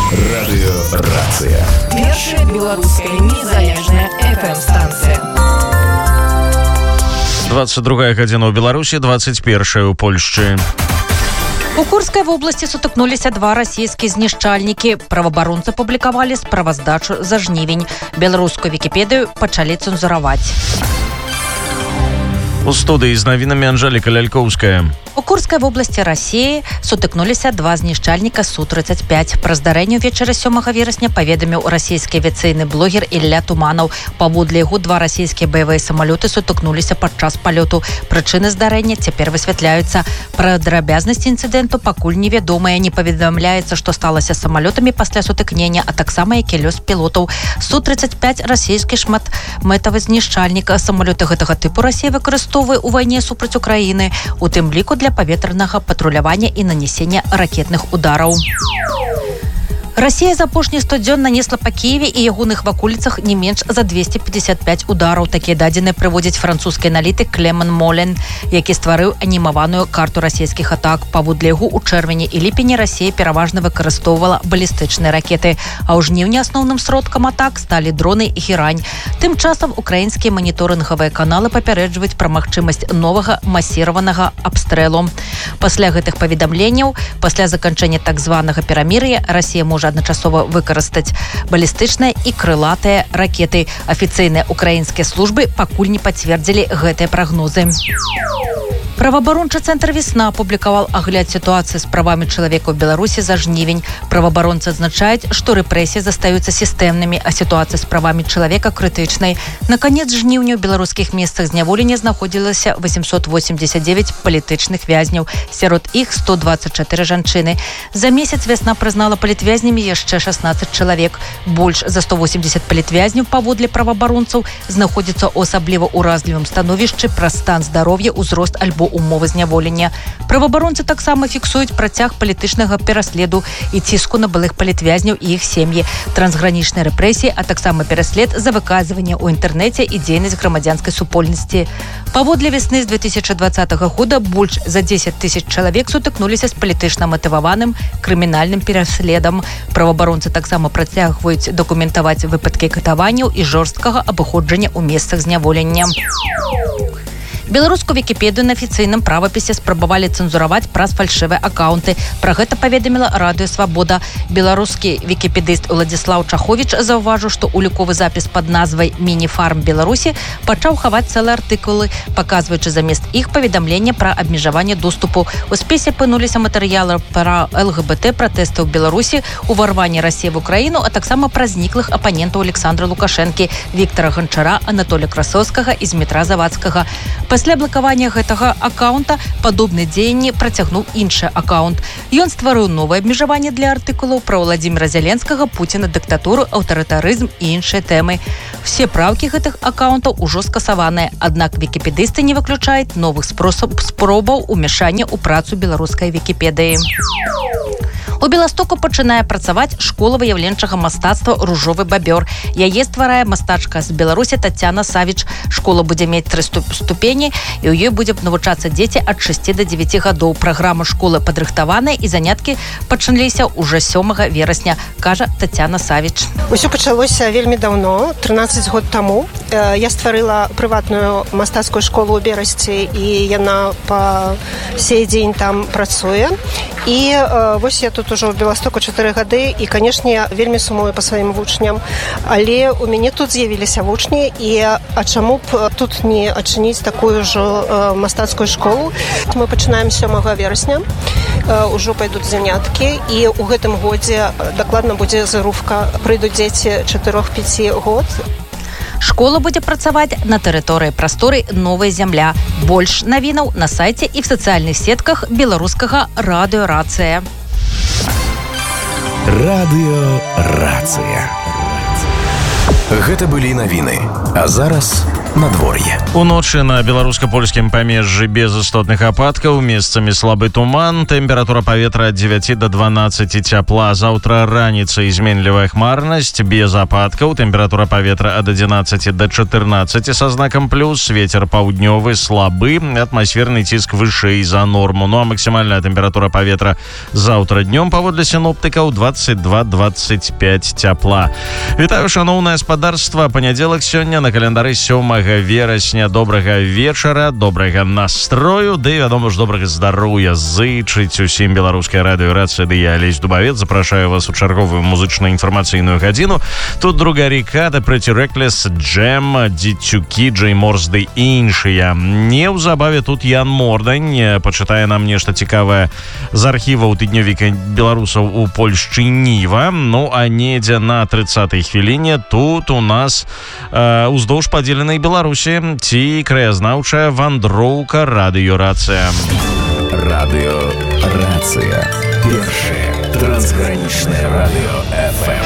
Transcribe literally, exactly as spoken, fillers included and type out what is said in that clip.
Радыёрацыя. Першая беларуская незалежная эф эм-станцыя. двадцать другая гадзіна ў Беларусі, двадцать первая ў Польшчы. У Курскай вобласці сутыкнуліся два расійскія знішчальнікі. Праваабаронцы публікавалі справаздачу за жнівень. Беларускую вікіпедыю пачалі цэнзураваць. У студыі з навінамі Анжэліка Лялькоўская. У Курскай вобласці Расіі сутыкнуліся два знішчальніка Су тридцать пять. Пра здарэнне ўвечары сёмага верасня паведаміў расійскі авіяцыйны блогер Ілля Туманаў. Паводле яго, два расійскія баявыя самалёты сутыкнуліся падчас палёту. Прычыны здарэння цяпер высвятляюцца. Пра драбязнасці інцыдэнту пакуль невядомая. Не паведамляецца, што сталася з самалётамі пасля сутыкнення, а таксама які лёс пілотаў. Су тридцать пять расійскі шматмэтавы знішчальнік. Самалёты гэтага тыпу Расія выкарыстоўвае ў вайне супраць Украіны, у тым ліку для паветранага патрулявання і нанесення ракетных удараў. Расія за апошні сто дзён нанесла па Кіеве і ягоных ваколіцах не менш за двести пятьдесят пять удараў. Такія дадзеныя прыводзіць французскі аналітык Клеман Молен, які стварыў анімаваную карту расійскіх атак. Паводле яго, у чэрвені і ліпені Расія пераважна выкарыстоўвала балістычныя ракеты, а ў жніўні асноўным сродкам атак сталі дроны і герань. Тым часам украінскія маніторынгавыя каналы папярэджваюць пра магчымасць новага масіраванага абстрэлу. Пасля гэтых паведамленняў, пасля заканчэння так званага перамір'я, Расія можа адначасова выкарыстаць балістычныя і крылатыя ракеты. Афіцыйныя украінскія службы пакуль не пацвердзілі гэтыя прагнозы. Праваабарончы цэнтр «Весна» апублікаваў агляд сітуацыі з правамі чалавека ў Беларусі за жнівень. Праваабаронцы адзначаюць, што рэпрэсіі застаюцца сістэмнымі, а сітуацыя з правамі чалавека крытычнай. На канец жніўня ў беларускіх месцах зняволення знаходзілася восемьсот восемьдесят девять палітычных вязняў. Сярод іх сто двадцать чатыры жанчыны. За месяц «Весна» прызнала палітвязнямі яшчэ шестнадцать чалавек. Больш за сто восемьдесят палітвязняў, паводле праваабаронцаў, знаходзяцца ў асабліва ўразлівым становішчы праз стан здароўя, узрост альбо умовы зняволення. Праваабаронцы таксама фіксуюць працяг палітычнага пераследу і ціску на былых палітвязняў і іх сем'і, трансгранічныя рэпрэсіі, а таксама пераслед за выказванне ў інтэрнэце і дзейнасць грамадзянскай супольнасці. Паводле «Весны» з две тысячи двадцатага года больш за десять тысяч чалавек сутыкнуліся з палітычна матываваным крымінальным пераследам. Праваабаронцы таксама працягваюць дакументаваць выпадкі катаванняў і жорсткага абыходжання ў месцах зняволення. Беларускую вікіпедыю на афіцыйным правапісе спрабавалі цэнзураваць праз фальшывыя акаунты. Пра гэта паведаміла Радыё Свабода. Беларускі вікіпедыст Уладзіслаў Чаховіч заўважыў, што уліковы запіс пад назвай «Міні-фарм Беларусі» пачаў хаваць цэлыя артыкулы, паказваючы замест іх паведамлення пра абмежаванне доступу. У спісе апынуліся матэрыялы пра эл гэ бэ тэ, пратэсты ў Беларусі, уварванне Расіі в Украіну, а таксама пра зніклых апанентаў Александра Лукашэнкі, Віктара Ганчара, Анатолія Красоўскага і Змітра Завадскага. Пасля блакавання гэтага акаунта падобныя дзеянні працягнуў іншы акаунт. Ён стварыў новае абмежаванне для артыкулаў пра Владзіміра Зяленскага, Пуціна, дыктатуру, аўтарытарызм і іншыя тэмы. Все правкі гэтых акаунтаў ужо скасаваныя, аднак вікіпедысты не выключаюць новых спробаў умяшання ў працу беларускай вікіпедыі. У Беластоку пачынае працаваць школа выяўленчага мастацтва «Ружовы бабёр». Яе стварае мастачка з Беларусі Тацяна Савіч. Школа будзе мець тры ступені, і ў ёй будзе навучацца дзеці ад шасці да дзевяці гадоў. Праграма школы падрыхтаваная, і заняткі пачаліся ўжо сёмага верасня, кажа Тацяна Савіч. Усё пачалося вельмі даўно, трынаццаць год таму. Я стварыла прыватную мастацкую школу ў Берасці, і яна па сей дзень там працуе. І вось я тут ужо ў Беластоку чатыры гады, і, канешне, вельмі сумую па сваім вучням. Але у мяне тут з'явіліся вучні, і а чаму б тут не адчыніць такую ж мастацкую школу? Мы пачынаем сёмага верасня, ужо пайдуць заняткі, і ў гэтым годзе дакладна будзе зарубка. Прыйдуць дзеці чатырох-пяці год. Школа будзе працаваць на тэрыторыі прасторы «Новая зямля». Больш навінаў на сайце і в сацыяльных сетках беларускага радыёрацыя. Радыёрацыя. Гэта былі навіны. А зараз надвор'е. Уночы на беларуска-польскім памежжы без істотных ападкаў, месцамі слабы туман, тэмпература паветра ад дзевяці да дванаццаці цяпла. Заўтра раніцай зменлівая хмарнасць, без ападкаў, тэмпература паветра ад адзінаццаці да чатырнаццаці са знакам плюс, вецер паўднёвы слабы, атмасферны ціск вышэй за норму. Ну а максімальная тэмпература паветра заўтра днём паводле сіноптыкаў дваццаць два - дваццаць пяць цяпла. Вітаю, шаноўнае спадарства. Панядзелак сёння на календары сёмага верасня. Добрага вечара, добрага настрою, ды, вядома ж, добрага здароўя зычыць усім. Беларуская радыёрацыя, ды я, Алесь Дубавец, запрашаю вас у чарговую музычна-інфармацыйную гадзіну. Тут друга река, The Pretty Reckless, Джем, Дзіцюкі, Джей Морс ды іншыя. Неўзабаве тут Ян Мордань пачытае нам нешта цікавае з архіваў тыднёвіка беларусаў у Польшчы Ніва. Ну а недзе на трыццатай хвіліне тут у нас э, уздоўж падзеленай Беларусі ці краязнаўчая вандроўка радыёрацыя. Радыёрацыя. Першае трансгранічнае радыё эф эм.